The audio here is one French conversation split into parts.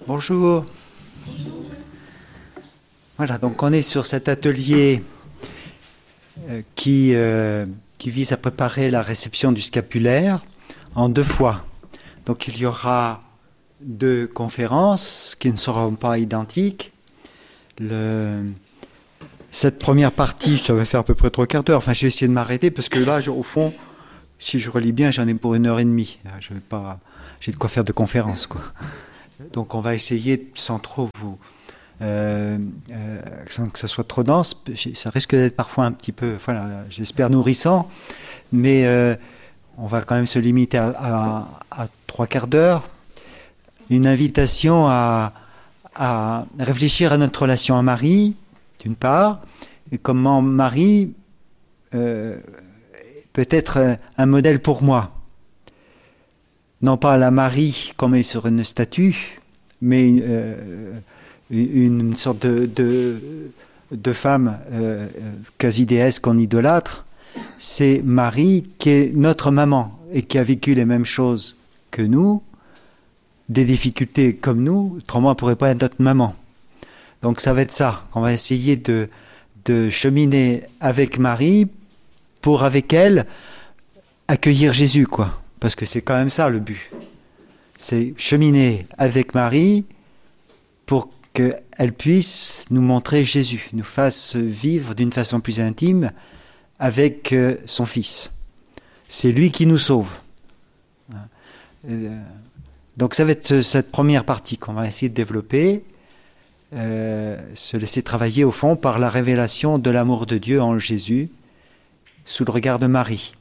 Bonjour. Voilà, donc on est sur cet atelier qui vise à préparer la réception du scapulaire en 2 fois. Donc il y aura 2 conférences qui ne seront pas identiques. Cette première partie, ça va faire à peu près 3/4 d'heure. Enfin, je vais essayer de m'arrêter parce que là, au fond, si je relis bien, j'en ai pour 1h30. J'ai de quoi faire de conférence, quoi. Donc on va essayer sans trop sans que ça soit trop dense. Ça risque d'être parfois un petit peu, voilà, j'espère nourrissant, mais on va quand même se limiter à 3/4 d'heure. Une invitation à réfléchir à notre relation à Marie, d'une part, et comment Marie peut être un modèle pour moi. Non pas la Marie qu'on met sur une statue, mais une sorte de femme quasi déesse qu'on idolâtre. C'est Marie qui est notre maman et qui a vécu les mêmes choses que nous, des difficultés comme nous, autrement elle ne pourrait pas être notre maman. Donc ça va être ça, on va essayer de cheminer avec Marie pour, avec elle, accueillir Jésus, quoi. Parce que c'est quand même ça le but. C'est cheminer avec Marie pour qu'elle puisse nous montrer Jésus, nous fasse vivre d'une façon plus intime avec son Fils. C'est lui qui nous sauve. Donc ça va être cette première partie qu'on va essayer de développer, se laisser travailler au fond par la révélation de l'amour de Dieu en Jésus, sous le regard de Marie.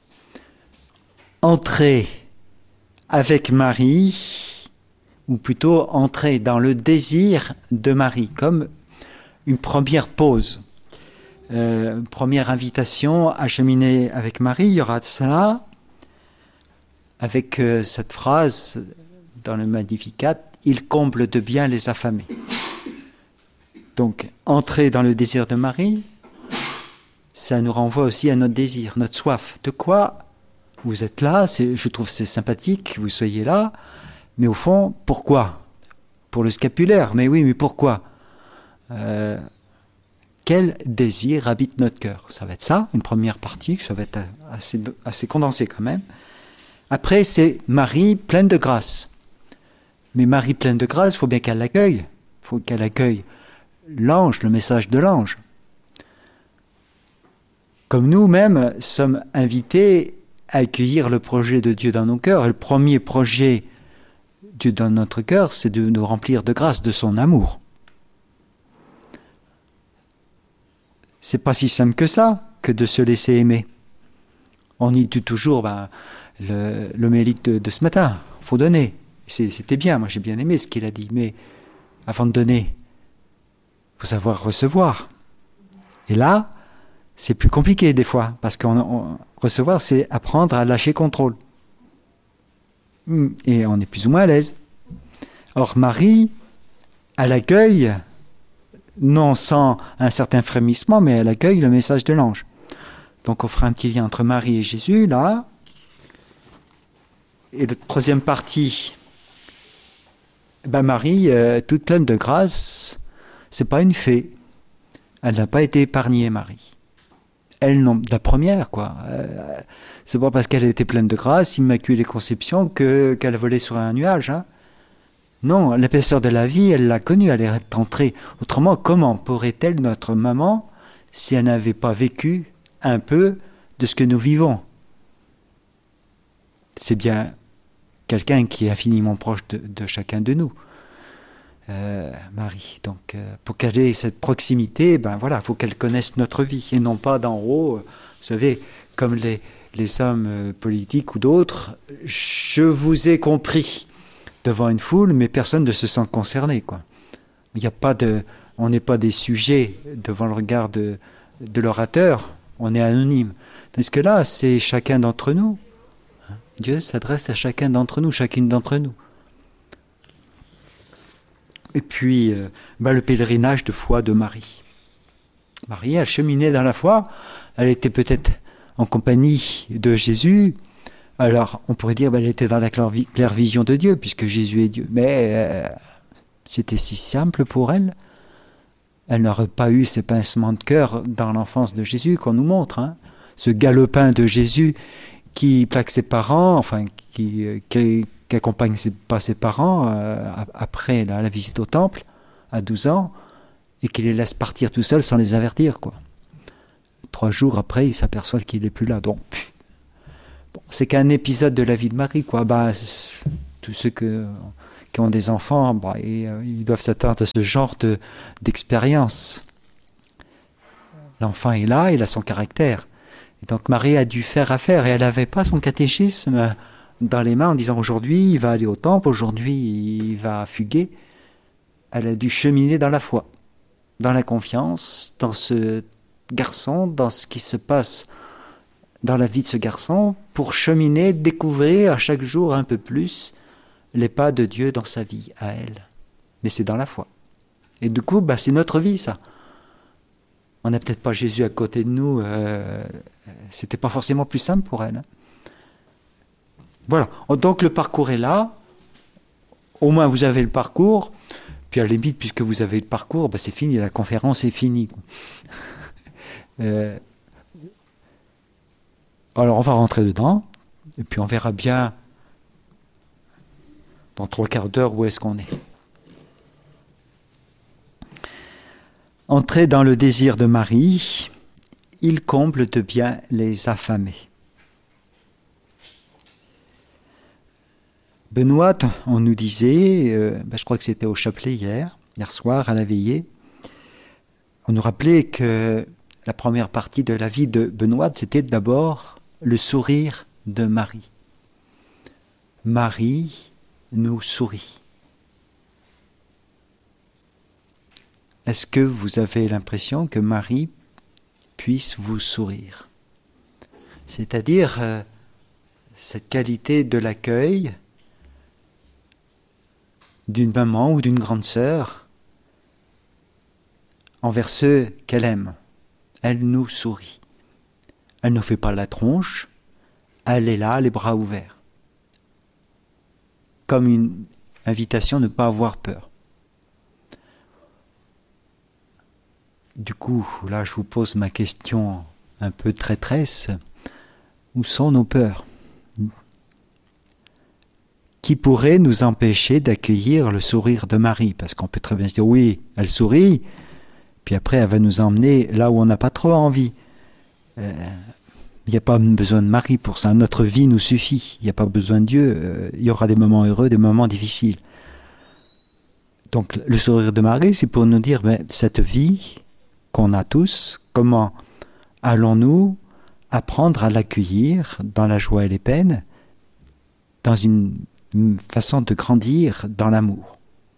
Entrer avec Marie, ou plutôt entrer dans le désir de Marie, comme une première pause, une première invitation à cheminer avec Marie. Il y aura ça, avec cette phrase dans le Magnificat, « Il comble de bien les affamés ». Donc, entrer dans le désir de Marie, ça nous renvoie aussi à notre désir, notre soif. De quoi vous êtes là, je trouve c'est sympathique que vous soyez là, mais au fond, pourquoi ? Pour le scapulaire, mais oui, mais pourquoi ? Quel désir habite notre cœur ? Ça va être ça, une première partie, ça va être assez condensé quand même. Après, c'est Marie pleine de grâce. Mais Marie pleine de grâce, il faut bien qu'elle l'accueille. Il faut qu'elle accueille l'ange, le message de l'ange. Comme nous-mêmes sommes invités à accueillir le projet de Dieu dans nos cœurs. Et le premier projet de Dieu dans notre cœur, c'est de nous remplir de grâce, de son amour. C'est pas si simple que ça, que de se laisser aimer. On y dit toujours l'homélie de ce matin, il faut donner. C'était bien, moi j'ai bien aimé ce qu'il a dit, mais avant de donner, il faut savoir recevoir. Et là, c'est plus compliqué des fois, parce que recevoir, c'est apprendre à lâcher contrôle. Et on est plus ou moins à l'aise. Or, Marie, elle accueille, non sans un certain frémissement, mais elle accueille le message de l'ange. Donc, on fera un petit lien entre Marie et Jésus, là. Et la troisième partie, Marie, toute pleine de grâce, c'est pas une fée. Elle n'a pas été épargnée, Marie. Elle, non, la première, quoi. C'est pas parce qu'elle était pleine de grâce, immaculée conception, qu'elle volait sur un nuage. Hein. Non, l'épaisseur de la vie, elle l'a connue, elle est entrée. Autrement, comment pourrait-elle, notre maman, si elle n'avait pas vécu un peu de ce que nous vivons ? C'est bien quelqu'un qui est infiniment proche de chacun de nous. Marie. Donc, pour qu'elle ait cette proximité, il faut qu'elle connaisse notre vie, et non pas d'en haut, vous savez, comme les hommes politiques ou d'autres, je vous ai compris devant une foule, mais personne ne se sent concerné, quoi. On n'est pas des sujets devant le regard de l'orateur, on est anonyme. Parce que là, c'est chacun d'entre nous. Dieu s'adresse à chacun d'entre nous, chacune d'entre nous. Et puis, le pèlerinage de foi de Marie. Marie, elle cheminait dans la foi, elle était peut-être en compagnie de Jésus, Alors, on pourrait dire qu'elle était dans la claire vision de Dieu, puisque Jésus est Dieu. Mais C'était si simple pour elle. Elle n'aurait pas eu ces pincements de cœur dans l'enfance de Jésus qu'on nous montre. Hein. Ce galopin de Jésus qui plaque ses parents, enfin qui accompagne pas ses parents après la visite au temple à 12 ans et qui les laisse partir tout seuls sans les avertir, quoi. 3 jours après, il s'aperçoit qu'il n'est plus là. Donc, bon, c'est qu'un épisode de la vie de Marie, quoi. Tous ceux qui ont des enfants, ils doivent s'attendre à ce genre d'expérience. L'enfant est là, il a son caractère. Et donc Marie a dû faire affaire et elle n'avait pas son catéchisme dans les mains en disant aujourd'hui il va aller au temple, aujourd'hui il va fuguer. Elle a dû cheminer dans la foi, dans la confiance, dans ce garçon, dans ce qui se passe dans la vie de ce garçon, pour cheminer, découvrir à chaque jour un peu plus les pas de Dieu dans sa vie, à elle. Mais c'est dans la foi. Et du coup, c'est notre vie, ça. On n'a peut-être pas Jésus à côté de nous, c'était pas forcément plus simple pour elle. Hein. Voilà, donc le parcours est là, au moins vous avez le parcours, puis à la limite, puisque vous avez le parcours, c'est fini, la conférence est finie. Alors on va rentrer dedans, et puis on verra bien dans 3 quarts d'heure où est-ce qu'on est. Entrer dans le désir de Marie, il comble de bien les affamés. Benoît, on nous disait, je crois que c'était au chapelet hier soir à la veillée, on nous rappelait que la première partie de la vie de Benoît, c'était d'abord le sourire de Marie. Marie nous sourit. Est-ce que vous avez l'impression que Marie puisse vous sourire? C'est-à-dire cette qualité de l'accueil d'une maman ou d'une grande sœur envers ceux qu'elle aime. Elle nous sourit. Elle ne fait pas la tronche, elle est là, les bras ouverts. Comme une invitation à ne pas avoir peur. Du coup, là, je vous pose ma question un peu traîtresse. Où sont nos peurs ? Qui pourrait nous empêcher d'accueillir le sourire de Marie ? Parce qu'on peut très bien se dire, oui, elle sourit, puis après, elle va nous emmener là où on n'a pas trop envie. Il n'y a pas besoin de Marie pour ça. Notre vie nous suffit. Il n'y a pas besoin de Dieu. Il y aura des moments heureux, des moments difficiles. Donc, le sourire de Marie, c'est pour nous dire, cette vie qu'on a tous, comment allons-nous apprendre à l'accueillir dans la joie et les peines, dans une façon de grandir dans l'amour,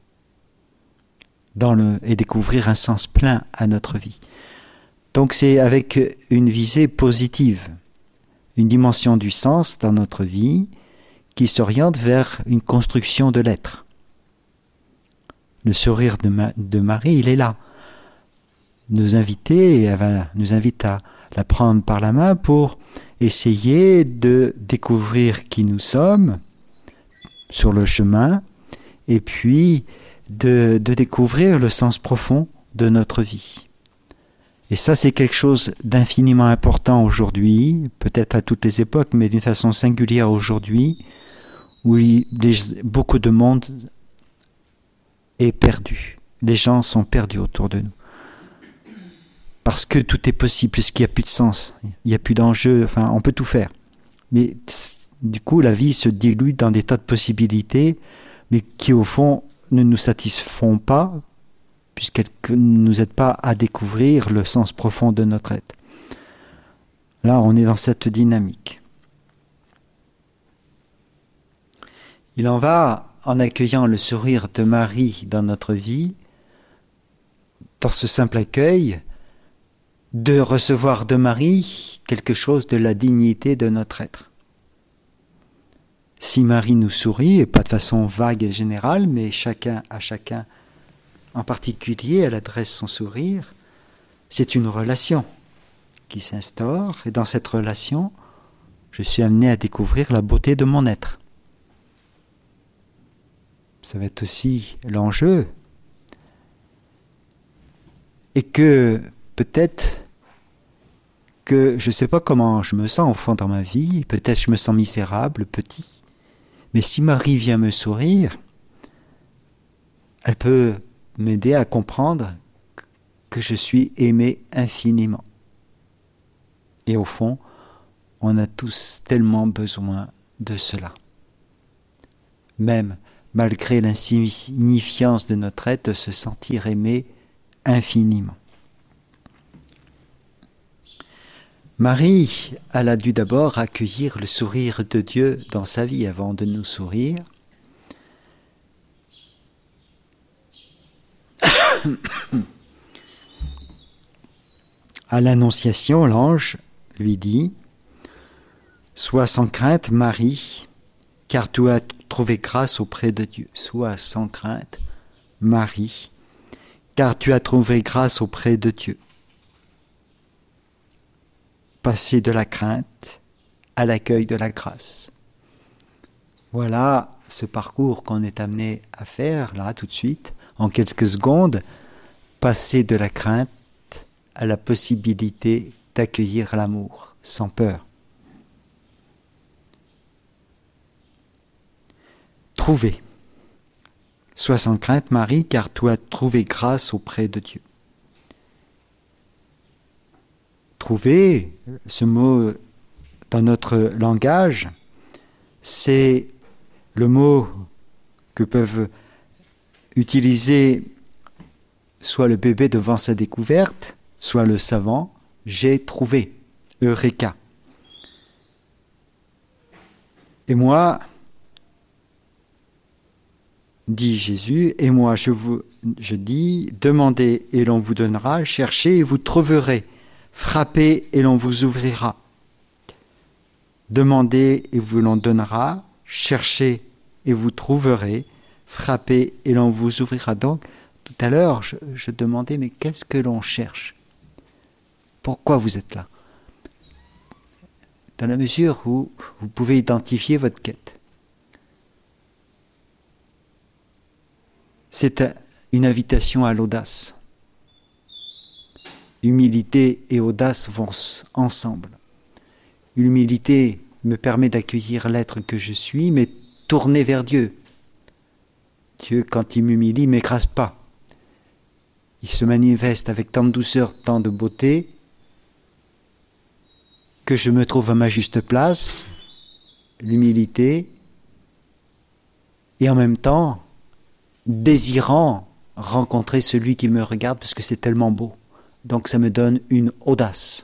et découvrir un sens plein à notre vie. Donc c'est avec une visée positive, une dimension du sens dans notre vie qui s'oriente vers une construction de l'être. Le sourire de Marie, il est là. Elle nous invite à la prendre par la main pour essayer de découvrir qui nous sommes sur le chemin et puis de découvrir le sens profond de notre vie. Et ça, c'est quelque chose d'infiniment important aujourd'hui, peut-être à toutes les époques, mais d'une façon singulière aujourd'hui, où beaucoup de monde est perdu. Les gens sont perdus autour de nous. Parce que tout est possible, puisqu'il n'y a plus de sens, il n'y a plus d'enjeu, on peut tout faire. Mais du coup, la vie se dilue dans des tas de possibilités, mais qui au fond ne nous satisfont pas, puisqu'elles ne nous aident pas à découvrir le sens profond de notre être. Là, on est dans cette dynamique. Il en va, en accueillant le sourire de Marie dans notre vie, dans ce simple accueil, de recevoir de Marie quelque chose de la dignité de notre être. Si Marie nous sourit, et pas de façon vague et générale, mais chacun à chacun en particulier, elle adresse son sourire, c'est une relation qui s'instaure, et dans cette relation, je suis amené à découvrir la beauté de mon être. Ça va être aussi l'enjeu et que peut-être que je ne sais pas comment je me sens au fond dans ma vie, peut-être je me sens misérable, petit, mais si Marie vient me sourire, elle peut m'aider à comprendre que je suis aimé infiniment. Et au fond, on a tous tellement besoin de cela. Même malgré l'insignifiance de notre être, de se sentir aimé infiniment. Marie, elle a dû d'abord accueillir le sourire de Dieu dans sa vie avant de nous sourire. À l'Annonciation, l'ange lui dit « Sois sans crainte, Marie, car tu as trouvé grâce auprès de Dieu. » Sois sans crainte, Marie, car tu as trouvé grâce auprès de Dieu. Passer de la crainte à l'accueil de la grâce. Voilà ce parcours qu'on est amené à faire, là, tout de suite, en quelques secondes, passer de la crainte à la possibilité d'accueillir l'amour, sans peur. Trouver. Sois sans crainte, Marie, car tu as trouvé grâce auprès de Dieu. Trouver, ce mot dans notre langage, c'est le mot que peuvent utiliser soit le bébé devant sa découverte, soit le savant, j'ai trouvé, Eureka. Et moi, dit Jésus, et moi je dis, demandez et l'on vous donnera, cherchez et vous trouverez, frappez et l'on vous ouvrira. Demandez et vous l'on donnera, cherchez et vous trouverez, frappez et l'on vous ouvrira. Donc, tout à l'heure, je demandais, mais qu'est-ce que l'on cherche? Pourquoi vous êtes là? Dans la mesure où vous pouvez identifier votre quête. C'est une invitation à l'audace. Humilité et audace vont ensemble. L'humilité me permet d'accueillir l'être que je suis, mais tourné vers Dieu. Dieu, quand il m'humilie, ne m'écrase pas. Il se manifeste avec tant de douceur, tant de beauté, que je me trouve à ma juste place, l'humilité, et en même temps, désirant rencontrer celui qui me regarde, parce que c'est tellement beau. Donc ça me donne une audace.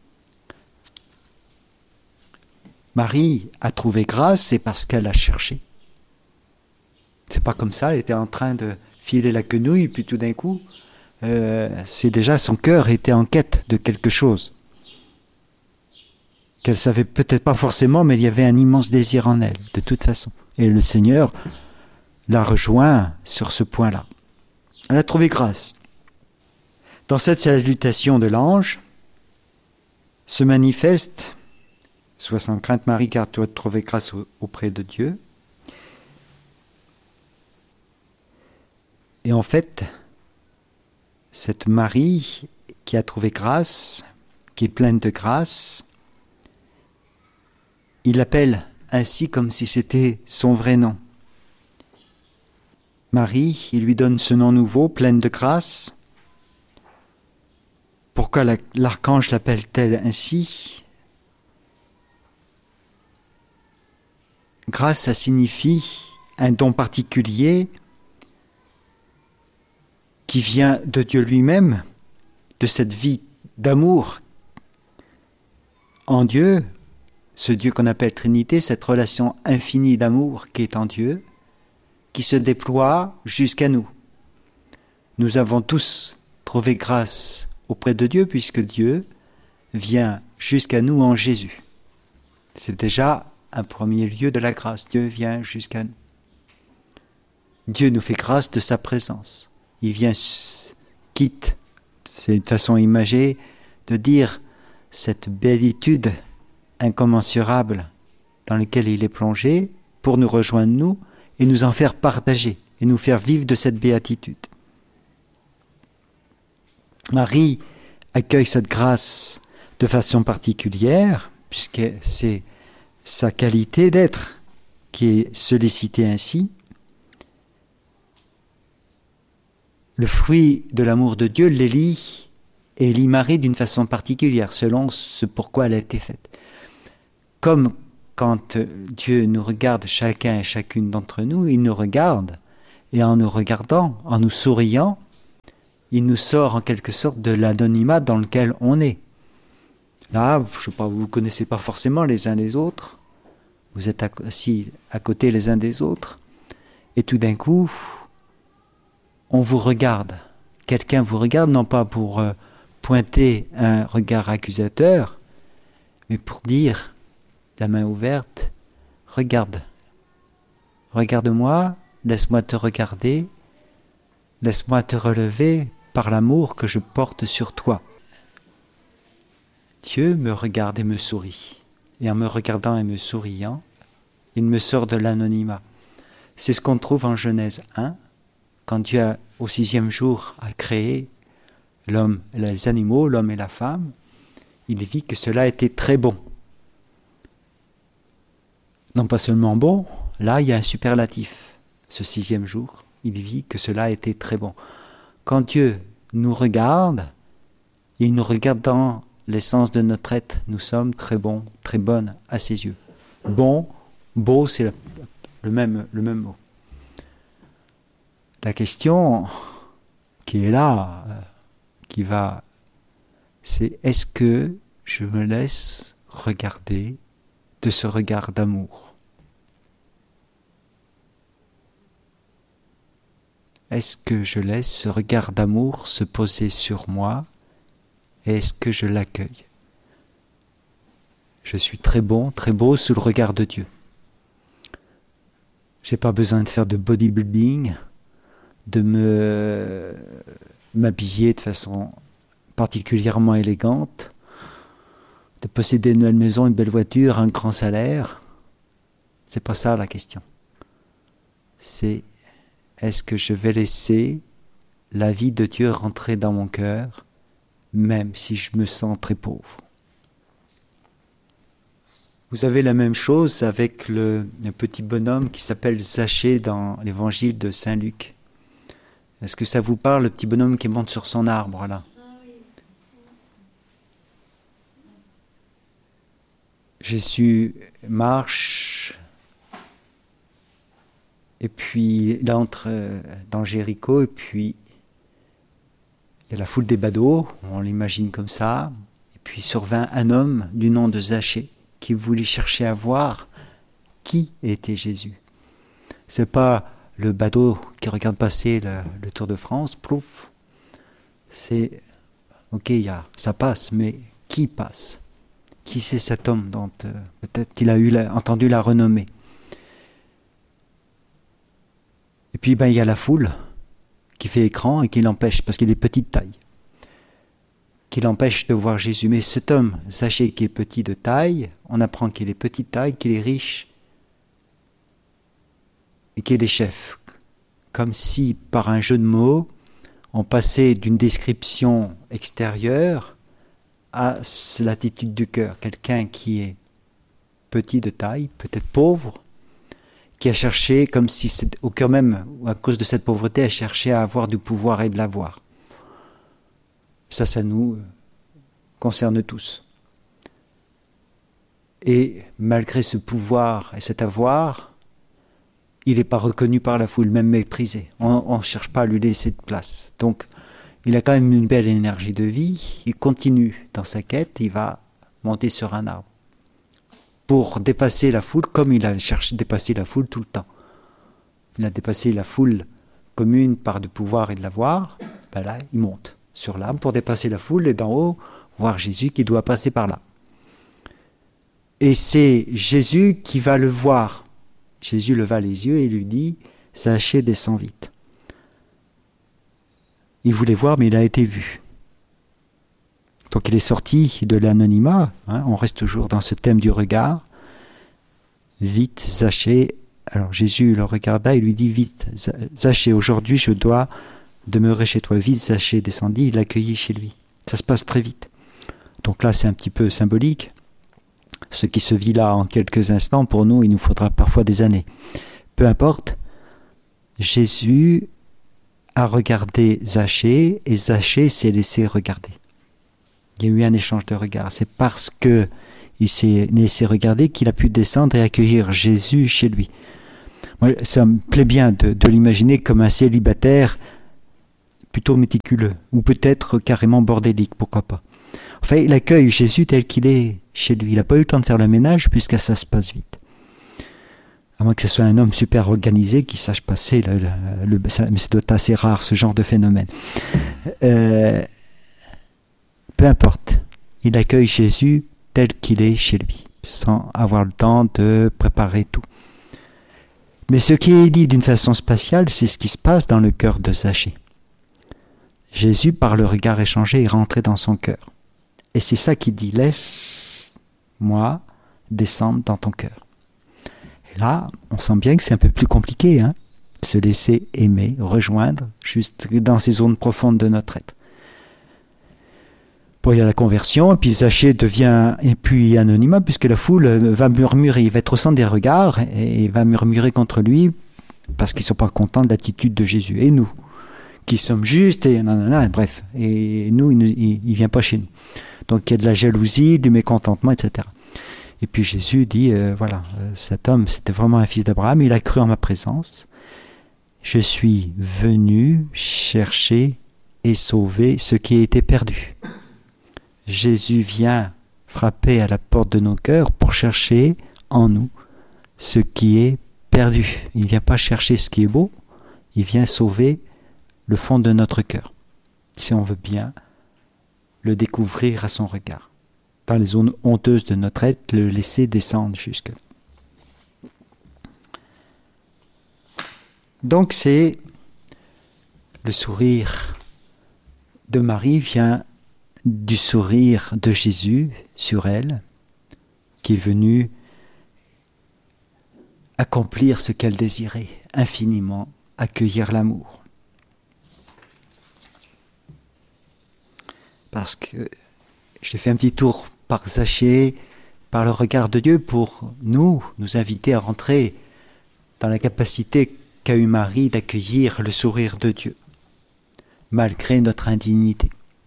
Marie a trouvé grâce, c'est parce qu'elle a cherché. C'est pas comme ça, elle était en train de filer la quenouille, puis tout d'un coup, c'est déjà son cœur était en quête de quelque chose. Qu'elle savait peut-être pas forcément, mais il y avait un immense désir en elle, de toute façon. Et le Seigneur l'a rejoint sur ce point-là. Elle a trouvé grâce. Dans cette salutation de l'ange, se manifeste « Sois sans crainte, Marie, car tu as trouvé grâce auprès de Dieu ». Et en fait, cette Marie qui a trouvé grâce, qui est pleine de grâce, il l'appelle ainsi comme si c'était son vrai nom. Marie, il lui donne ce nom nouveau, pleine de grâce. Pourquoi l'archange l'appelle-t-elle ainsi? Grâce, ça signifie un don particulier qui vient de Dieu lui-même, de cette vie d'amour en Dieu, ce Dieu qu'on appelle Trinité, cette relation infinie d'amour qui est en Dieu, qui se déploie jusqu'à nous. Nous avons tous trouvé grâce auprès de Dieu, puisque Dieu vient jusqu'à nous en Jésus. C'est déjà un premier lieu de la grâce. Dieu vient jusqu'à nous. Dieu nous fait grâce de sa présence. Il vient, quitte, c'est une façon imagée de dire cette béatitude incommensurable dans laquelle il est plongé pour nous rejoindre nous et nous en faire partager et nous faire vivre de cette béatitude. Marie accueille cette grâce de façon particulière, puisque c'est sa qualité d'être qui est sollicitée ainsi. Le fruit de l'amour de Dieu l'élit et élit Marie d'une façon particulière, selon ce pourquoi elle a été faite. Comme quand Dieu nous regarde chacun et chacune d'entre nous, il nous regarde, et en nous regardant, en nous souriant, il nous sort en quelque sorte de l'anonymat dans lequel on est. Là, je ne sais pas, vous ne connaissez pas forcément les uns les autres, vous êtes assis à côté les uns des autres, et tout d'un coup, on vous regarde. Quelqu'un vous regarde, non pas pour pointer un regard accusateur, mais pour dire, la main ouverte, regarde. Regarde-moi, laisse-moi te regarder, laisse-moi te relever par l'amour que je porte sur toi. Dieu me regarde et me sourit. Et en me regardant et me souriant, il me sort de l'anonymat. C'est ce qu'on trouve en Genèse 1, quand Dieu, au 6e jour, a créé l'homme, les animaux, l'homme et la femme. Il vit que cela était très bon. Non pas seulement bon, là il y a un superlatif. Ce 6e jour, il vit que cela était très bon. Quand Dieu nous regarde, il nous regarde dans l'essence de notre être. Nous sommes très bons, très bonnes à ses yeux. Bon, beau, c'est le même mot. La question qui est là, c'est est-ce que je me laisse regarder de ce regard d'amour? Est-ce que je laisse ce regard d'amour se poser sur moi et est-ce que je l'accueille? Je suis très bon, très beau sous le regard de Dieu. Je n'ai pas besoin de faire de bodybuilding, de m'habiller de façon particulièrement élégante, de posséder une belle maison, une belle voiture, un grand salaire. C'est pas ça la question. C'est est-ce que je vais laisser la vie de Dieu rentrer dans mon cœur, même si je me sens très pauvre? Vous avez la même chose avec le petit bonhomme qui s'appelle Zachée dans l'évangile de Saint Luc. Est-ce que ça vous parle, le petit bonhomme qui monte sur son arbre là? Jésus marche et puis il entre dans Jéricho et puis il y a la foule des badauds, on l'imagine comme ça, et puis survint un homme du nom de Zachée qui voulait chercher à voir qui était Jésus. C'est pas le badaud qui regarde passer le Tour de France, plouf. C'est, ok, ça passe, mais qui passe? Qui c'est cet homme dont peut-être qu'il a entendu la renommée? Et puis il y a la foule qui fait écran et qui l'empêche, parce qu'il est petite taille, qui l'empêche de voir Jésus. Mais cet homme, sachez qu'il est petit de taille, on apprend qu'il est petit de taille, qu'il est riche et qu'il est chef. Comme si, par un jeu de mots, on passait d'une description extérieure à l'attitude du cœur. Quelqu'un qui est petit de taille, peut-être pauvre, qui a cherché, comme si au cœur même, ou à cause de cette pauvreté, a cherché à avoir du pouvoir et de l'avoir. Ça nous concerne tous. Et malgré ce pouvoir et cet avoir, il n'est pas reconnu par la foule, même méprisé. On ne cherche pas à lui laisser de place. Donc, il a quand même une belle énergie de vie. Il continue dans sa quête. Il va monter sur un arbre pour dépasser la foule, comme il a cherché à dépasser la foule tout le temps. Il a dépassé la foule commune par du pouvoir et de l'avoir. Là, il monte sur l'arbre pour dépasser la foule et d'en haut voir Jésus qui doit passer par là. Et c'est Jésus qui va le voir. Jésus leva les yeux et lui dit « Zachée, descends vite ». Il voulait voir, mais il a été vu. Donc il est sorti de l'anonymat, on reste toujours dans ce thème du regard. Vite, Zachée. Alors Jésus le regarda et lui dit « Vite, Zachée, aujourd'hui je dois demeurer chez toi. Vite, Zachée descendit, il l'accueillit chez lui. Ça se passe très vite. Donc là, c'est un petit peu symbolique. Ce qui se vit là en quelques instants, pour nous, il nous faudra parfois des années. Peu importe, Jésus a regardé Zachée et Zachée s'est laissé regarder. Il y a eu un échange de regards. C'est parce que il s'est laissé regarder qu'il a pu descendre et accueillir Jésus chez lui. Moi, ça me plaît bien de l'imaginer comme un célibataire plutôt méticuleux, ou peut-être carrément bordélique, pourquoi pas. Enfin, il accueille Jésus tel qu'il est chez lui. Il n'a pas eu le temps de faire le ménage puisque ça se passe vite. À moins que ce soit un homme super organisé qui sache passer, mais c'est assez rare ce genre de phénomène. Peu importe, il accueille Jésus tel qu'il est chez lui, sans avoir le temps de préparer tout. Mais ce qui est dit d'une façon spatiale, c'est ce qui se passe dans le cœur de Zachée. Jésus, par le regard échangé, est rentré dans son cœur. Et c'est ça qu'il dit, laisse-moi descendre dans ton cœur. Et là, on sent bien que c'est un peu plus compliqué, hein, se laisser aimer, rejoindre, juste dans ces zones profondes de notre être. Bon, il y a la conversion, et puis Zachée devient, et puis anonymat, puisque la foule va murmurer, il va être au centre des regards, et va murmurer contre lui, parce qu'ils ne sont pas contents de l'attitude de Jésus. Et nous, qui sommes justes, et nanana, bref, et nous, il ne vient pas chez nous. Donc il y a de la jalousie, du mécontentement, etc. Et puis Jésus dit, voilà, cet homme, c'était vraiment un fils d'Abraham, il a cru en ma présence. Je suis venu chercher et sauver ce qui était perdu. Jésus vient frapper à la porte de nos cœurs pour chercher en nous ce qui est perdu. Il ne vient pas chercher ce qui est beau, il vient sauver le fond de notre cœur, si on veut bien le découvrir à son regard. Dans les zones honteuses de notre être, le laisser descendre jusque-là. Donc c'est le sourire de Marie vient du sourire de Jésus sur elle, qui est venu accomplir ce qu'elle désirait, infiniment, accueillir l'amour. Parce que je fais un petit tour par Zachée, par le regard de Dieu, pour nous inviter à rentrer dans la capacité qu'a eu Marie d'accueillir le sourire de Dieu, malgré notre indignité.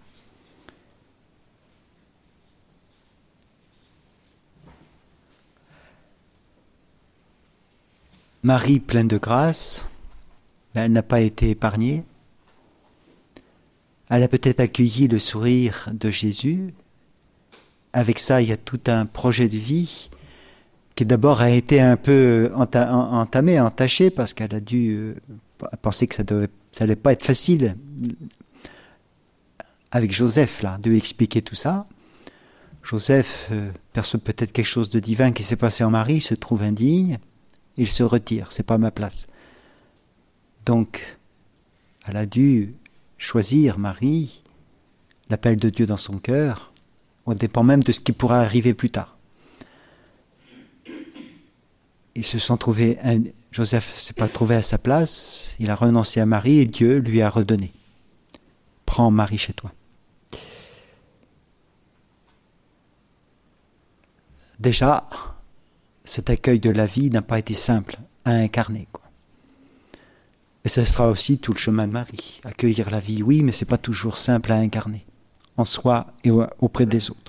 Marie, pleine de grâce, elle n'a pas été épargnée. Elle a peut-être accueilli le sourire de Jésus. Avec ça, il y a tout un projet de vie qui d'abord a été un peu entamé, entaché, parce qu'elle a dû penser que ça n'allait pas être facile avec Joseph, là, de lui expliquer tout ça. Joseph perçoit peut-être quelque chose de divin qui s'est passé en Marie, se trouve indigne, il se retire, c'est pas ma place. Donc, elle a dû choisir, Marie, l'appel de Dieu dans son cœur, on dépend même de ce qui pourra arriver plus tard. Ils se sont trouvés, Joseph ne s'est pas trouvé à sa place, il a renoncé à Marie et Dieu lui a redonné. Prends Marie chez toi. Déjà, cet accueil de la vie n'a pas été simple à incarner, quoi. Et ce sera aussi tout le chemin de Marie. Accueillir la vie, oui, mais ce n'est pas toujours simple à incarner, en soi et auprès des autres.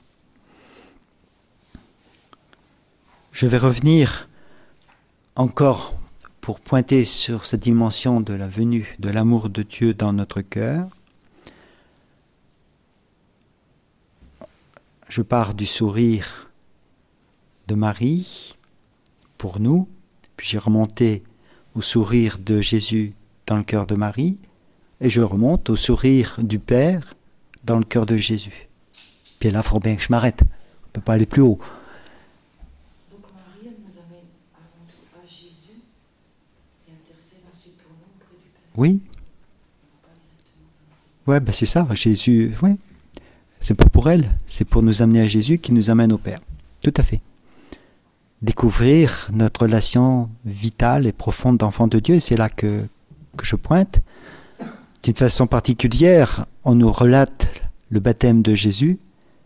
Je vais revenir encore pour pointer sur cette dimension de la venue, de l'amour de Dieu dans notre cœur. Je pars du sourire de Marie pour nous, puis j'ai remonté au sourire de Jésus dans le cœur de Marie, et je remonte au sourire du Père dans le cœur de Jésus. Puis là, il faut bien que je m'arrête. On ne peut pas aller plus haut. Donc Marie, elle nous amène avant tout à Jésus, qui intercède ensuite pour nous auprès du Père. Oui. Ouais, ben c'est ça, Jésus, oui. C'est pas pour elle, c'est pour nous amener à Jésus qui nous amène au Père. Tout à fait. Découvrir notre relation vitale et profonde d'enfant de Dieu, et c'est là que je pointe. D'une façon particulière, on nous relate le baptême de Jésus.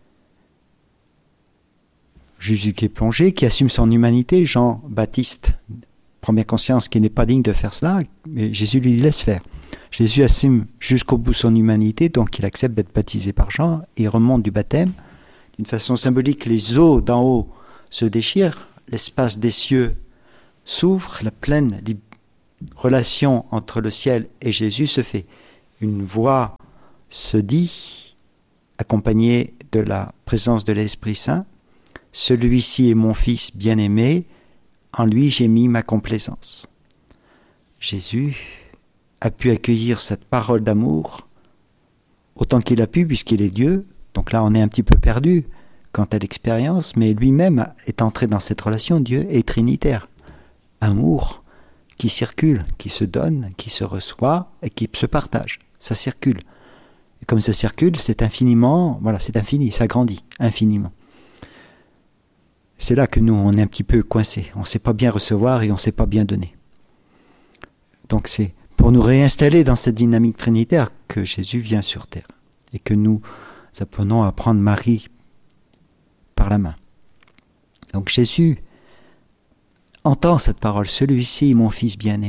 Jésus qui est plongé, qui assume son humanité. Jean-Baptiste prend bien conscience qu'il n'est pas digne de faire cela, mais Jésus lui laisse faire. Jésus assume jusqu'au bout son humanité, donc il accepte d'être baptisé par Jean, et il remonte du baptême. D'une façon symbolique, les eaux d'en haut se déchirent, l'espace des cieux s'ouvre, la pleine relation entre le ciel et Jésus se fait. Une voix se dit, accompagnée de la présence de l'Esprit Saint, « Celui-ci est mon Fils bien-aimé, en lui j'ai mis ma complaisance. » Jésus a pu accueillir cette parole d'amour autant qu'il a pu, puisqu'il est Dieu. Donc là, on est un petit peu perdu quant à l'expérience, mais lui-même est entré dans cette relation. Dieu est trinitaire. Amour qui circule, qui se donne, qui se reçoit et qui se partage. Ça circule. Et comme ça circule, c'est infiniment, voilà, c'est infini, ça grandit infiniment. C'est là que nous, on est un petit peu coincés. On ne sait pas bien recevoir et on ne sait pas bien donner. Donc c'est pour nous réinstaller dans cette dynamique trinitaire que Jésus vient sur terre et que nous apprenons à prendre Marie par la main. Donc Jésus entend cette parole, « Celui-ci est mon Fils bien-aimé ».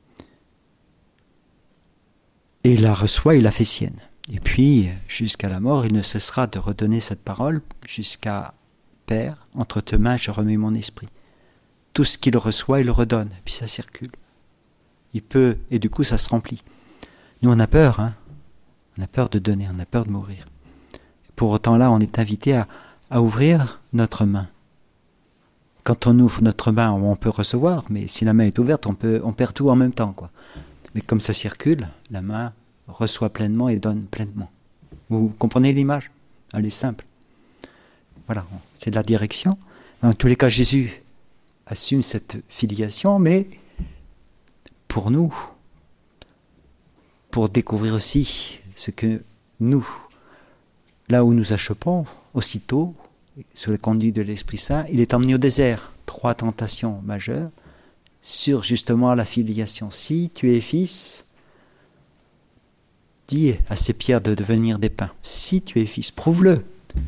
Et il la reçoit, il la fait sienne. Et puis, jusqu'à la mort, il ne cessera de redonner cette parole jusqu'à « Père, entre tes mains, je remets mon esprit ». Tout ce qu'il reçoit, il le redonne, et puis ça circule. Il peut, et du coup ça se remplit. Nous on a peur, hein. On a peur de donner, on a peur de mourir. Pour autant là, on est invité à ouvrir notre main. Quand on ouvre notre main, on peut recevoir, mais si la main est ouverte, on perd tout en même temps, quoi. Mais comme ça circule, la main reçoit pleinement et donne pleinement. Vous comprenez l'image? Elle est simple. Voilà, c'est de la direction. Dans tous les cas, Jésus assume cette filiation, mais pour nous, pour découvrir aussi ce que nous, là où nous achoppons, aussitôt, sous la conduite de l'Esprit Saint, il est emmené au désert. 3 tentations majeures sur justement la filiation. Si tu es fils, dis à ces pierres de devenir des pains. Si tu es fils, prouve-le.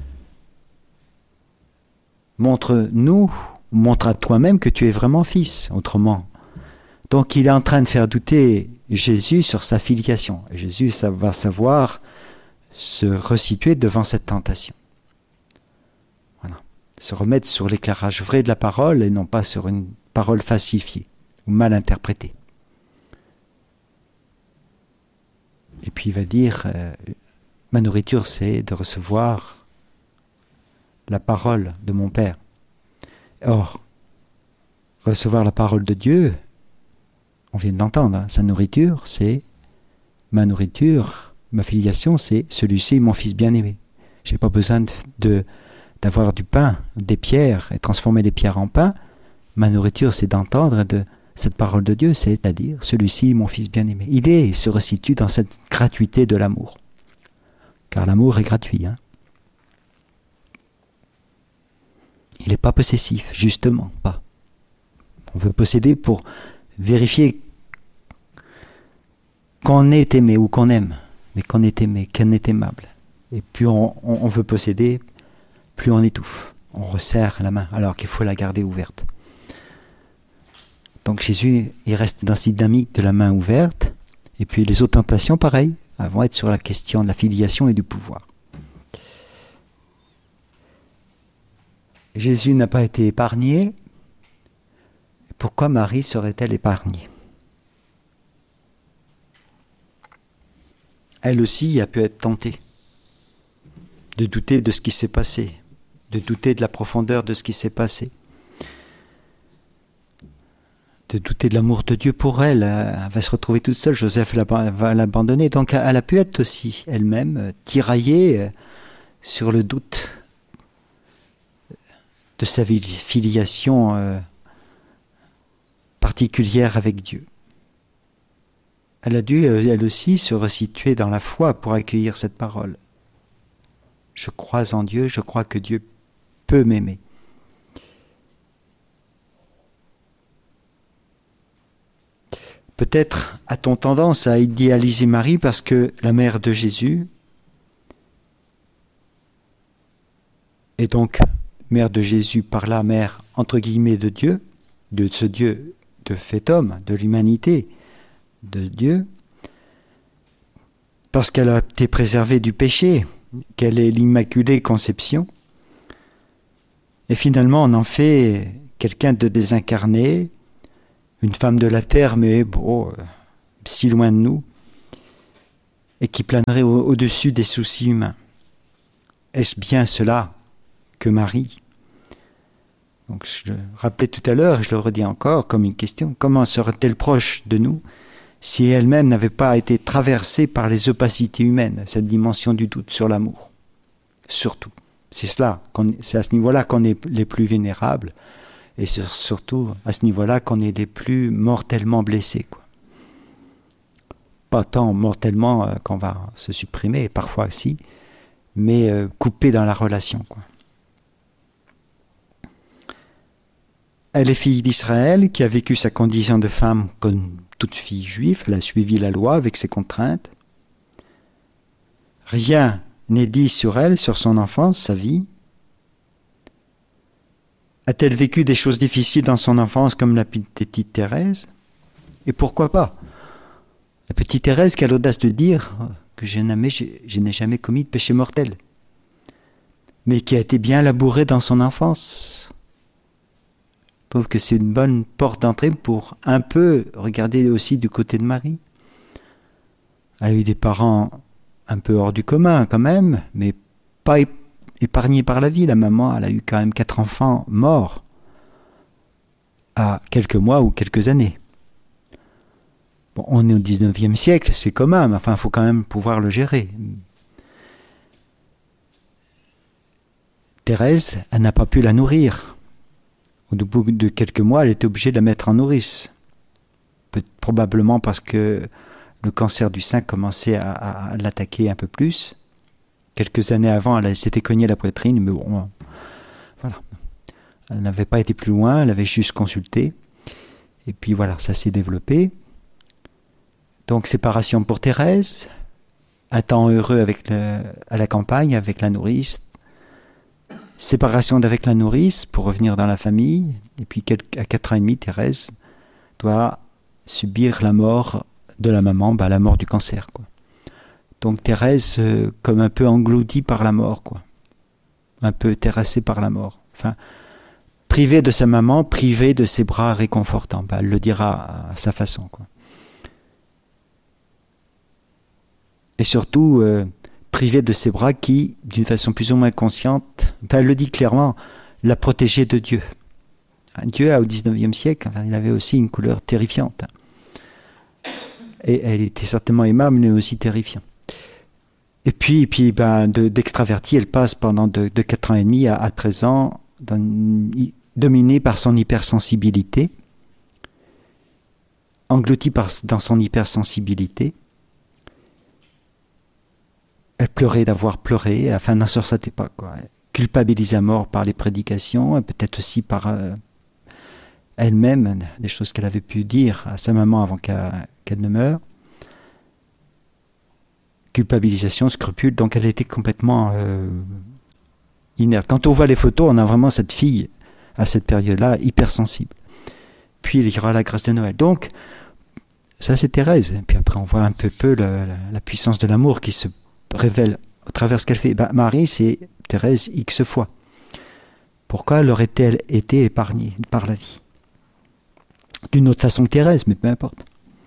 Montre-nous, montre à toi-même que tu es vraiment fils, autrement. Donc il est en train de faire douter Jésus sur sa filiation. Et Jésus va savoir se resituer devant cette tentation. Voilà. Se remettre sur l'éclairage vrai de la parole et non pas sur une parole falsifiée ou mal interprétée. Et puis il va dire, ma nourriture c'est de recevoir la parole de mon Père. Or, recevoir la parole de Dieu, on vient d'entendre, hein, sa nourriture, c'est ma nourriture, ma filiation, c'est celui-ci, mon Fils bien-aimé. Je n'ai pas besoin d'avoir du pain, des pierres, et transformer les pierres en pain. Ma nourriture, c'est d'entendre de cette parole de Dieu, c'est-à-dire celui-ci, mon Fils bien-aimé. Il se resitue dans cette gratuité de l'amour. Car l'amour est gratuit. Hein. Il n'est pas possessif, justement, pas. On veut posséder pour vérifier qu'on est aimé ou qu'on aime, mais qu'on est aimé, qu'on est aimable. Et plus on veut posséder, plus on étouffe. On resserre la main, alors qu'il faut la garder ouverte. Donc Jésus, il reste dans cette dynamique de la main ouverte, et puis les autres tentations, pareil, vont être sur la question de la filiation et du pouvoir. Jésus n'a pas été épargné. Pourquoi Marie serait-elle épargnée? Elle aussi a pu être tentée de douter de ce qui s'est passé, de douter de la profondeur de ce qui s'est passé, de douter de l'amour de Dieu pour elle. Elle va se retrouver toute seule, Joseph va l'abandonner. Donc elle a pu être aussi elle-même tiraillée sur le doute de sa filiation particulière avec Dieu. Elle a dû, elle aussi, se resituer dans la foi pour accueillir cette parole. Je crois en Dieu, je crois que Dieu peut m'aimer. Peut-être a-t-on tendance à idéaliser Marie parce que la mère de Jésus, et donc mère de Jésus par là, mère entre guillemets de Dieu, de ce Dieu de fait homme, de l'humanité de Dieu, parce qu'elle a été préservée du péché, qu'elle est l'Immaculée Conception. Et finalement, on en fait quelqu'un de désincarné, une femme de la terre, mais bon, si loin de nous, et qui planerait au-dessus des soucis humains. Est-ce bien cela que Marie? Donc, je le rappelais tout à l'heure, et je le redis encore comme une question, comment serait-elle proche de nous si elle-même n'avait pas été traversée par les opacités humaines, cette dimension du doute sur l'amour? Surtout. C'est à ce niveau-là qu'on est les plus vulnérables, et surtout à ce niveau-là qu'on est les plus mortellement blessés, quoi. Pas tant mortellement qu'on va se supprimer, parfois si, mais coupés dans la relation, quoi. Elle est fille d'Israël qui a vécu sa condition de femme comme toute fille juive. Elle a suivi la loi avec ses contraintes. Rien n'est dit sur elle, sur son enfance, sa vie. A-t-elle vécu des choses difficiles dans son enfance comme la petite Thérèse? Et pourquoi pas? La petite Thérèse qui a l'audace de dire que je n'ai jamais commis de péché mortel, mais qui a été bien labourée dans son enfance. Je trouve que c'est une bonne porte d'entrée pour un peu regarder aussi du côté de Marie. Elle a eu des parents un peu hors du commun quand même, mais pas épargnés par la vie. La maman, elle a eu quand même 4 enfants morts à quelques mois ou quelques années. Bon, on est au 19e siècle, c'est commun, mais enfin, il faut quand même pouvoir le gérer. Thérèse, elle n'a pas pu la nourrir. Au bout de quelques mois, elle était obligée de la mettre en nourrice. Probablement parce que le cancer du sein commençait à l'attaquer un peu plus. Quelques années avant, elle s'était cognée la poitrine, mais bon, voilà. Elle n'avait pas été plus loin, elle avait juste consulté. Et puis voilà, ça s'est développé. Donc séparation pour Thérèse, un temps heureux à la campagne avec la nourrice. Séparation d'avec la nourrice pour revenir dans la famille. Et puis à 4 ans et demi, Thérèse doit subir la mort de la maman, la mort du cancer, quoi. Donc Thérèse comme un peu engloutie par la mort, quoi. Un peu terrassée par la mort. Enfin, privée de sa maman, privée de ses bras réconfortants. Elle le dira à sa façon, quoi. Et surtout privée de ses bras qui, d'une façon plus ou moins consciente, elle le dit clairement, la protégeait de Dieu. Dieu, au 19e siècle, il avait aussi une couleur terrifiante. Et elle était certainement aimable, mais aussi terrifiante. Et puis d'extravertie, elle passe pendant de 4 ans et demi à 13 ans, dominée par son hypersensibilité, engloutie dans son hypersensibilité. Elle pleurait d'avoir pleuré, enfin n'en sortait pas, quoi. Culpabilisée à mort par les prédications, et peut-être aussi par elle-même, des choses qu'elle avait pu dire à sa maman avant qu'elle ne meure. Culpabilisation, scrupule, donc elle était complètement inerte. Quand on voit les photos, on a vraiment cette fille, à cette période-là, hypersensible. Puis il y aura la grâce de Noël. Donc, ça c'est Thérèse. Et puis après, on voit un peu la puissance de l'amour qui se révèle au travers ce qu'elle fait. Marie, c'est Thérèse X fois. Pourquoi aurait-elle été épargnée par la vie? D'une autre façon que Thérèse, mais peu importe.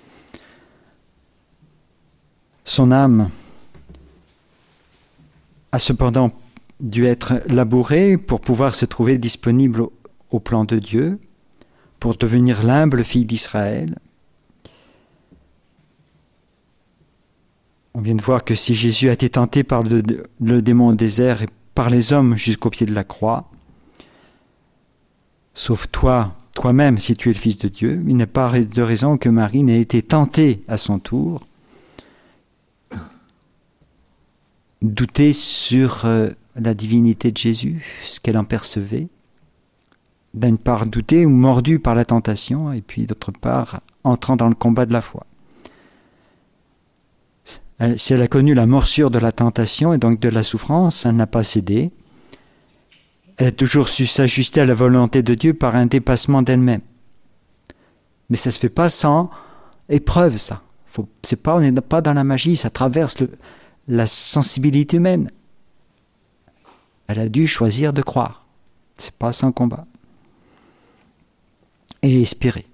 Son âme a cependant dû être labourée pour pouvoir se trouver disponible au plan de Dieu, pour devenir l'humble fille d'Israël. On vient de voir que si Jésus a été tenté par le démon au désert et par les hommes jusqu'au pied de la croix, sauf toi-même, si tu es le Fils de Dieu, il n'est pas de raison que Marie n'ait été tentée à son tour, douter sur la divinité de Jésus, ce qu'elle en percevait, d'une part douter ou mordue par la tentation, et puis d'autre part entrant dans le combat de la foi. Si elle a connu la morsure de la tentation et donc de la souffrance, elle n'a pas cédé. Elle a toujours su s'ajuster à la volonté de Dieu par un dépassement d'elle-même. Mais ça ne se fait pas sans épreuve, ça. On n'est pas dans la magie, ça traverse la sensibilité humaine. Elle a dû choisir de croire. Ce n'est pas sans combat. Et espérer.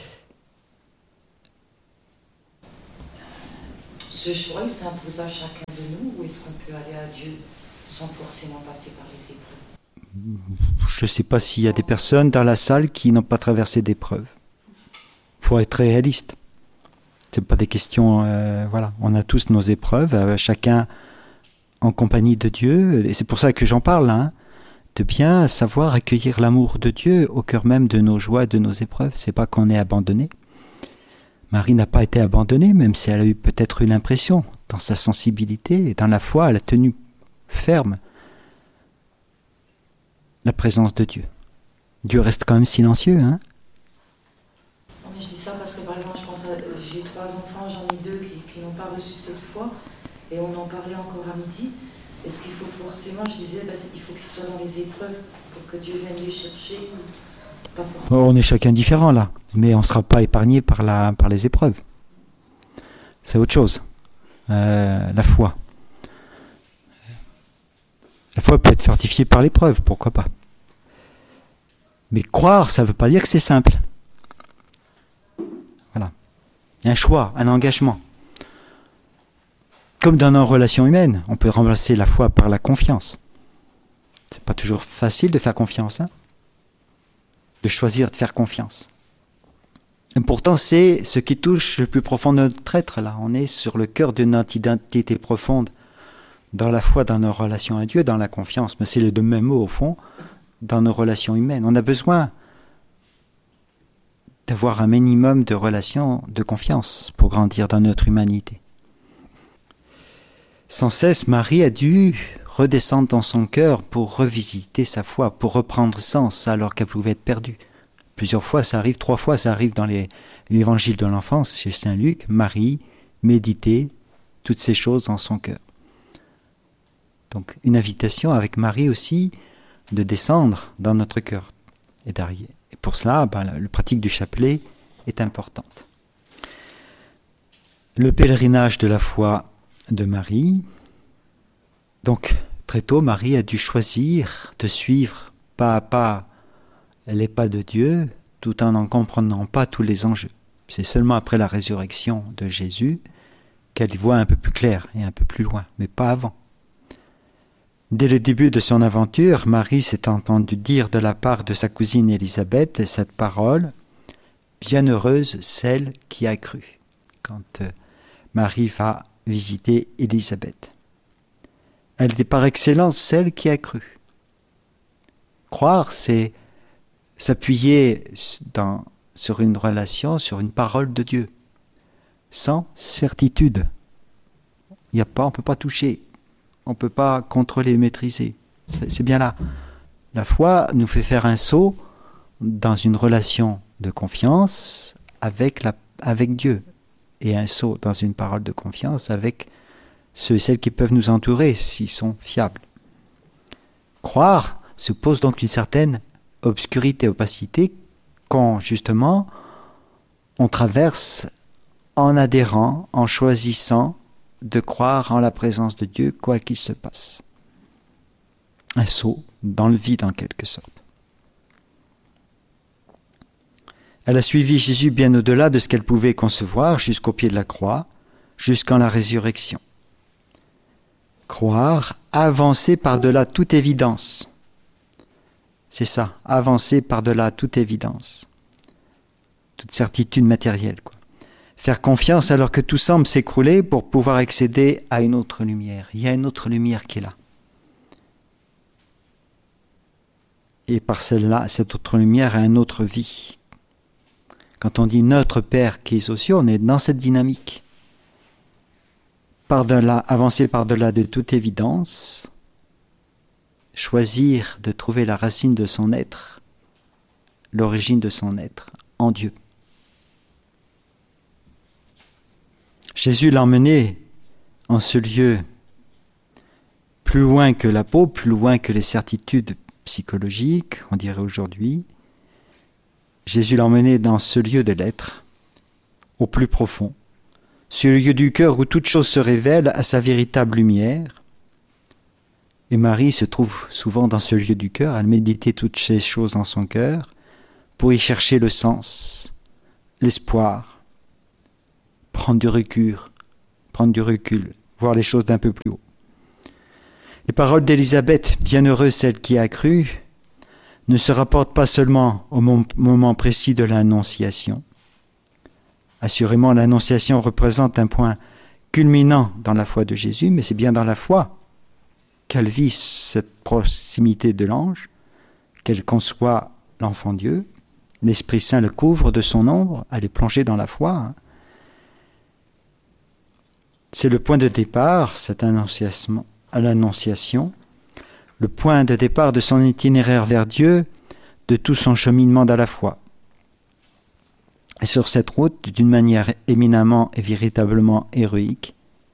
Ce choix, il s'impose à chacun de nous, ou est-ce qu'on peut aller à Dieu sans forcément passer par les épreuves? Je ne sais pas s'il y a des personnes dans la salle qui n'ont pas traversé d'épreuves. Il faut être réaliste. Ce n'est pas des questions... voilà, on a tous nos épreuves, chacun en compagnie de Dieu. Et c'est pour ça que j'en parle, hein, de bien savoir accueillir l'amour de Dieu au cœur même de nos joies, de nos épreuves. Ce n'est pas qu'on est abandonné. Marie n'a pas été abandonnée, même si elle a peut-être eu l'impression, dans sa sensibilité et dans la foi, elle a tenu ferme la présence de Dieu. Dieu reste quand même silencieux, hein? Non, mais je dis ça parce que, par exemple, j'ai 3 enfants, j'en ai 2 qui n'ont pas reçu cette foi, et on en parlait encore à midi. Est-ce qu'il faut forcément, je disais, il faut qu'ils soient dans les épreuves pour que Dieu vienne les chercher, ou pas forcément? On est chacun différent là, mais on ne sera pas épargné par les épreuves. C'est autre chose. La foi. La foi peut être fortifiée par l'épreuve, pourquoi pas. Mais croire, ça ne veut pas dire que c'est simple. Voilà. Un choix, un engagement. Comme dans nos relations humaines, on peut remplacer la foi par la confiance. C'est pas toujours facile de faire confiance, hein? De choisir de faire confiance. Et pourtant, c'est ce qui touche le plus profond de notre être, là. On est sur le cœur de notre identité profonde, dans la foi, dans nos relations à Dieu, dans la confiance. Mais c'est les deux mêmes mots, au fond, dans nos relations humaines. On a besoin d'avoir un minimum de relations de confiance pour grandir dans notre humanité. Sans cesse, Marie a dû redescendre dans son cœur pour revisiter sa foi, pour reprendre sens alors qu'elle pouvait être perdue. Plusieurs fois, ça arrive, 3 fois, ça arrive dans l'évangile de l'enfance chez Saint Luc. Marie méditait toutes ces choses en son cœur. Donc, une invitation avec Marie aussi de descendre dans notre cœur et d'arriver. Et pour cela, la pratique du chapelet est importante. Le pèlerinage de la foi de Marie. Donc, très tôt, Marie a dû choisir de suivre pas à pas les pas de Dieu, tout en n'en comprenant pas tous les enjeux. C'est seulement après la résurrection de Jésus qu'elle voit un peu plus clair et un peu plus loin, mais pas avant. Dès le début de son aventure, Marie s'est entendue dire de la part de sa cousine Élisabeth cette parole « Bienheureuse celle qui a cru » quand Marie va visiter Élisabeth. Elle était par excellence celle qui a cru. Croire, c'est s'appuyer sur une relation, sur une parole de Dieu, sans certitude. On ne peut pas toucher, on ne peut pas contrôler, maîtriser. C'est bien là. La foi nous fait faire un saut dans une relation de confiance avec Dieu, et un saut dans une parole de confiance avec ceux et celles qui peuvent nous entourer s'ils sont fiables. Croire suppose donc une certaine obscurité, opacité, quand justement on traverse en adhérant, en choisissant de croire en la présence de Dieu, quoi qu'il se passe. Un saut dans le vide en quelque sorte. Elle a suivi Jésus bien au-delà de ce qu'elle pouvait concevoir, jusqu'au pied de la croix, jusqu'en la résurrection. Croire, avancer par-delà toute évidence. C'est ça, avancer par-delà toute évidence. Toute certitude matérielle, quoi. Faire confiance alors que tout semble s'écrouler pour pouvoir accéder à une autre lumière. Il y a une autre lumière qui est là. Et par celle-là, cette autre lumière a une autre vie. Quand on dit notre Père qui est aux cieux, on est dans cette dynamique. Par-delà, avancer par-delà de toute évidence, choisir de trouver la racine de son être, l'origine de son être, en Dieu. Jésus l'a emmené en ce lieu plus loin que la peau, plus loin que les certitudes psychologiques, on dirait aujourd'hui. Jésus l'a emmené dans ce lieu de l'être, au plus profond, ce lieu du cœur où toute chose se révèle à sa véritable lumière. Et Marie se trouve souvent dans ce lieu du cœur, elle méditait toutes ces choses dans son cœur pour y chercher le sens, l'espoir, prendre du recul, voir les choses d'un peu plus haut. Les paroles d'Élisabeth, bienheureuse celle qui a cru, ne se rapportent pas seulement au moment précis de l'Annonciation. Assurément, l'Annonciation représente un point culminant dans la foi de Jésus, mais c'est bien dans la foi qu'elle vit cette proximité de l'ange, qu'elle conçoit l'enfant Dieu. L'Esprit Saint le couvre de son ombre, elle est plongée dans la foi. C'est le point de départ, cette annonciation, à l'Annonciation, le point de départ de son itinéraire vers Dieu, de tout son cheminement dans la foi. Et sur cette route, d'une manière éminemment et véritablement héroïque,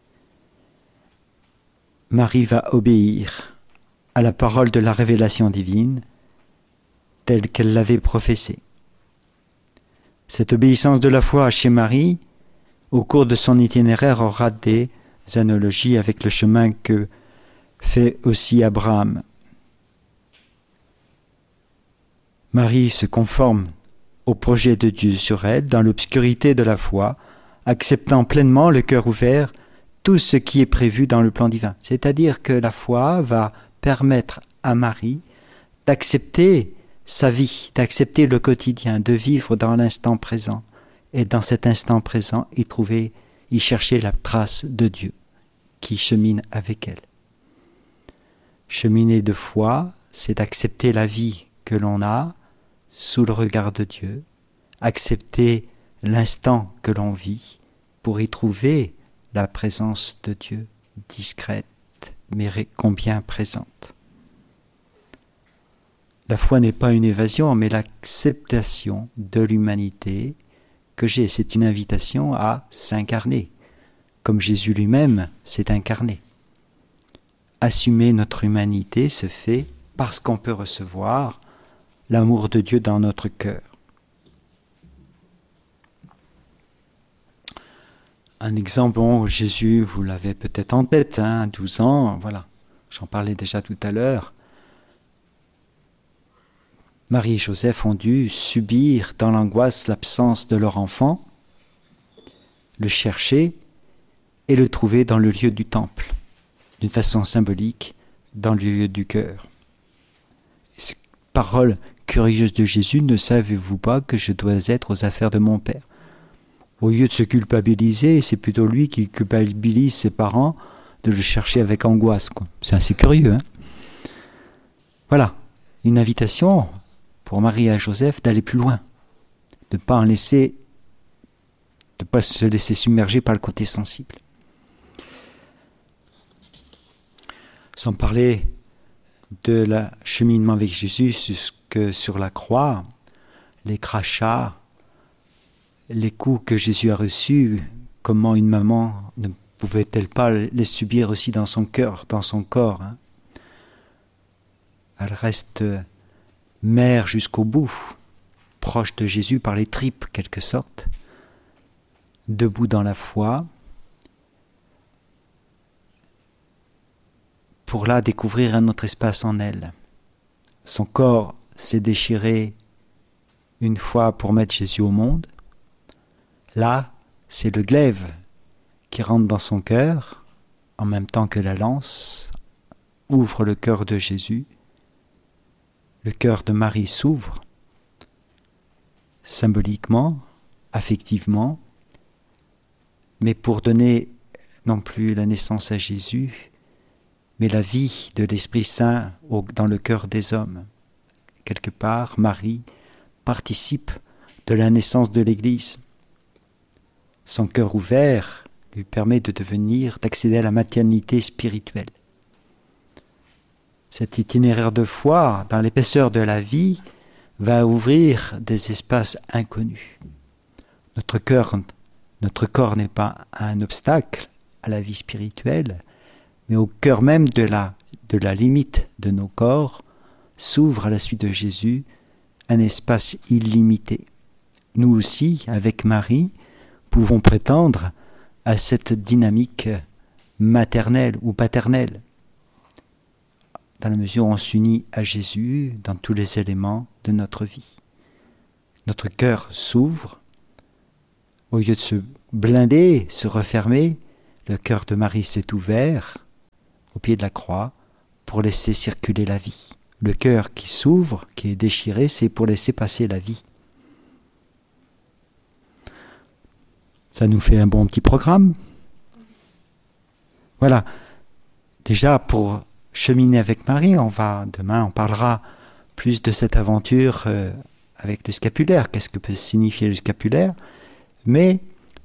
Marie va obéir à la parole de la révélation divine telle qu'elle l'avait prophétée. Cette obéissance de la foi chez Marie, au cours de son itinéraire, aura des analogies avec le chemin que fait aussi Abraham. Marie se conforme au projet de Dieu sur elle, dans l'obscurité de la foi, acceptant pleinement, le cœur ouvert, tout ce qui est prévu dans le plan divin. C'est-à-dire que la foi va permettre à Marie d'accepter sa vie, d'accepter le quotidien, de vivre dans l'instant présent. Et dans cet instant présent, y chercher la trace de Dieu qui chemine avec elle. Cheminer de foi, c'est accepter la vie que l'on a sous le regard de Dieu, accepter l'instant que l'on vit pour y trouver la présence de Dieu, discrète, mais combien présente. La foi n'est pas une évasion, mais l'acceptation de l'humanité que j'ai. C'est une invitation à s'incarner, comme Jésus lui-même s'est incarné. Assumer notre humanité se fait parce qu'on peut recevoir l'amour de Dieu dans notre cœur. Un exemple, Jésus, vous l'avez peut-être en tête, 12 ans, voilà, j'en parlais déjà tout à l'heure. Marie et Joseph ont dû subir dans l'angoisse l'absence de leur enfant, le chercher et le trouver dans le lieu du temple, d'une façon symbolique, dans le lieu du cœur. Parole curieuse de Jésus, ne savez-vous pas que je dois être aux affaires de mon Père? Au lieu de se culpabiliser, c'est plutôt lui qui culpabilise ses parents de le chercher avec angoisse. C'est assez curieux. Voilà, une invitation pour Marie et Joseph d'aller plus loin, de ne pas se laisser submerger par le côté sensible. Sans parler de la cheminement avec Jésus jusque sur la croix, les crachats, les coups que Jésus a reçus, comment une maman ne pouvait-elle pas les subir aussi dans son cœur, dans son corps. Elle reste mère jusqu'au bout, proche de Jésus par les tripes, quelque sorte, debout dans la foi, pour là découvrir un autre espace en elle. Son corps s'est déchiré une fois pour mettre Jésus au monde. Là, c'est le glaive qui rentre dans son cœur, en même temps que la lance ouvre le cœur de Jésus. Le cœur de Marie s'ouvre, symboliquement, affectivement, mais pour donner non plus la naissance à Jésus, mais la vie de l'Esprit Saint dans le cœur des hommes. Quelque part, Marie participe de la naissance de l'Église. Son cœur ouvert lui permet d'accéder à la maternité spirituelle. Cet itinéraire de foi, dans l'épaisseur de la vie, va ouvrir des espaces inconnus. Notre cœur Notre corps n'est pas un obstacle à la vie spirituelle, mais au cœur même de la limite de nos corps s'ouvre à la suite de Jésus un espace illimité. Nous aussi, avec Marie, pouvons prétendre à cette dynamique maternelle ou paternelle, dans la mesure où on s'unit à Jésus dans tous les éléments de notre vie. Notre cœur s'ouvre, au lieu de se blinder, se refermer, le cœur de Marie s'est ouvert au pied de la croix pour laisser circuler la vie. Le cœur qui s'ouvre, qui est déchiré, c'est pour laisser passer la vie. Ça nous fait un bon petit programme. Voilà. Déjà, pour cheminer avec Marie, demain, on parlera plus de cette aventure avec le scapulaire. Qu'est-ce que peut signifier le scapulaire? Mais,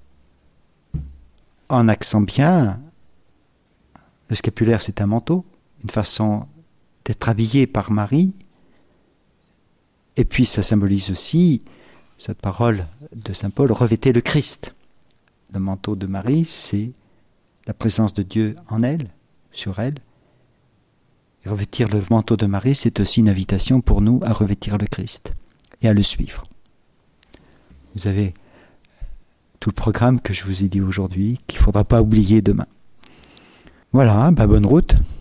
en accent bien, le scapulaire, c'est un manteau, une façon d'être habillé par Marie. Et puis, ça symbolise aussi, cette parole de saint Paul, revêtez le Christ. Le manteau de Marie, c'est la présence de Dieu en elle, sur elle. Et revêtir le manteau de Marie, c'est aussi une invitation pour nous à revêtir le Christ et à le suivre. Vous avez tout le programme que je vous ai dit aujourd'hui, qu'il ne faudra pas oublier demain. Voilà, bonne route.